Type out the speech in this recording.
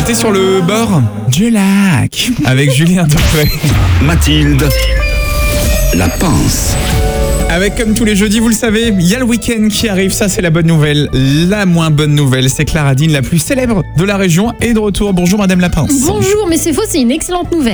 J'étais sur le bord du lac avec Julien Doré. Mathilde, la pince. Avec, comme tous les jeudis, vous le savez, il y a le week-end qui arrive, ça c'est la bonne nouvelle. La moins bonne nouvelle, c'est que la radine la plus célèbre de la région est de retour. Bonjour Madame Lapince. Bonjour, mais c'est faux, c'est une excellente nouvelle.